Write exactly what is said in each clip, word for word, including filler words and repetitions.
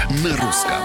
на русском.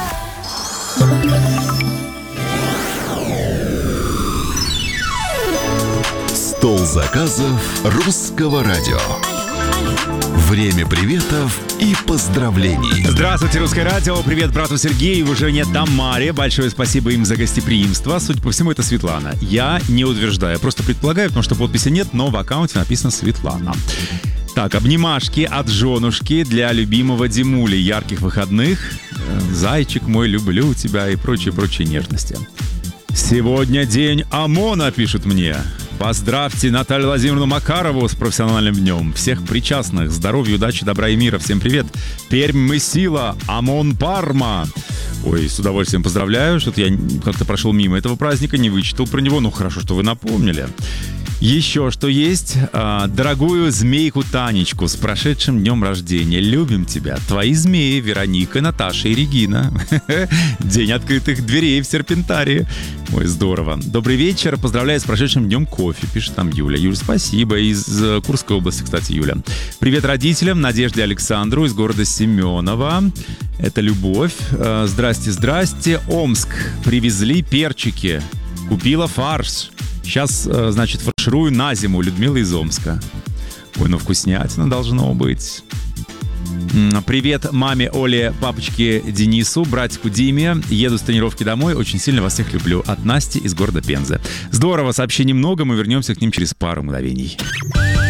Стол заказов русского радио. Время приветов и поздравлений. Здравствуйте, Русское радио. Привет брату Сергею, жене Тамаре. Большое спасибо им за гостеприимство. Судя по всему, это Светлана. Я не утверждаю, просто предполагаю, потому что подписи нет, но в аккаунте написано Светлана. Так, обнимашки от женушки для любимого Димули. Ярких выходных. Зайчик мой, люблю тебя и прочие-прочие нежности. Сегодня день ОМОНа, пишут мне. Поздравьте Наталью Владимировну Макарову с профессиональным днем. Всех причастных. Здоровья, удачи, добра и мира. Всем привет. Пермь мы сила. ОМОН Парма. Ой, с удовольствием поздравляю. Что-то я как-то прошел мимо этого праздника, не вычитал про него. Ну, хорошо, что вы напомнили. Еще что есть. А, дорогую змейку Танечку с прошедшим днем рождения. Любим тебя. Твои змеи Вероника, Наташа и Регина. День открытых дверей в Серпентарии. Ой, здорово. Добрый вечер. Поздравляю с прошедшим днем кофе, пишет там Юля. Юля, спасибо. Из Курской области, кстати, Юля. Привет родителям. Надежде Александру из города Семенова. Это Любовь. Здрасте, здрасте. Омск. Привезли перчики. Купила фарш. Сейчас, значит, фарширую на зиму. Людмила из Омска. Ой, ну вкуснятина должно быть. Привет маме Оле, папочке Денису, братику Диме. Еду с тренировки домой. Очень сильно вас всех люблю. От Насти из города Пензы. Здорово, сообщений много. Мы вернемся к ним через пару мгновений.